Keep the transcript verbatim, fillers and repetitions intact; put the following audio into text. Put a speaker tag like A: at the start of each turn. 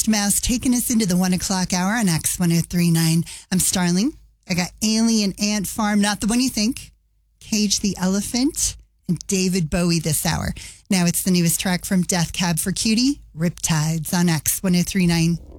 A: Mouse taking us into the one o'clock hour on X ten thirty-nine. I'm Starling. I got Alien Ant Farm, not the one you think, Cage the Elephant, and David Bowie this hour. Now it's the newest track from Death Cab for Cutie, Riptides on X ten thirty-nine.